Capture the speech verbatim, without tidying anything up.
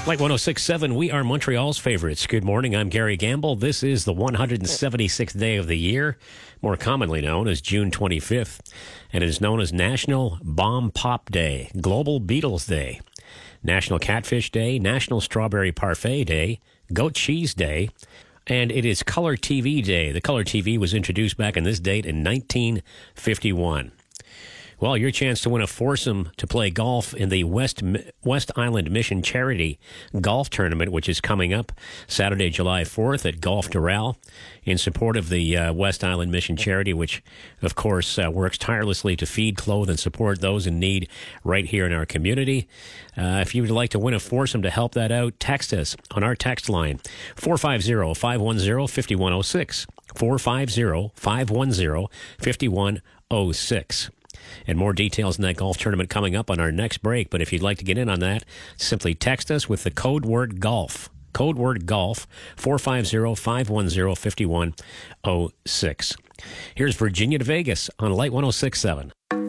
Light one oh six point seven, we are Montreal's favorites. Good morning, I'm Gary Gamble. This is the one hundred seventy-sixth day of the year, more commonly known as June twenty-fifth, and it is known as National Bomb Pop Day, Global Beatles Day, National Catfish Day, National Strawberry Parfait Day, Goat Cheese Day, and it is Color T V Day. The Color T V was introduced back on this date in nineteen fifty-one. Well, your chance to win a foursome to play golf in the West West Island Mission Charity Golf Tournament, which is coming up Saturday, July fourth at Golf Doral, in support of the uh, West Island Mission Charity, which, of course, uh, works tirelessly to feed, clothe, and support those in need right here in our community. Uh, if you would like to win a foursome to help that out, text us on our text line, four five zero, five one zero, five one zero six, four five zero, five one zero, five one zero six. And more details in that golf tournament coming up on our next break. But if you'd like to get in on that, simply text us with the code word GOLF. Code word GOLF, four five zero, five one zero, five one zero six. Here's Virginia to Vegas on Light one oh six point seven.